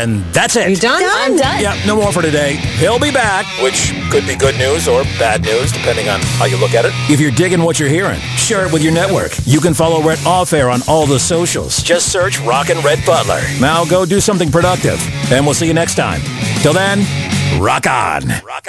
And that's it. You done? I'm done. Yep, no more for today. He'll be back, which could be good news or bad news, depending on how you look at it. If you're digging what you're hearing, share it with your network. You can follow Rhett Off-Air on all the socials. Just search Rockin' Rhett Butler. Now go do something productive, and we'll see you next time. Till then, rock on.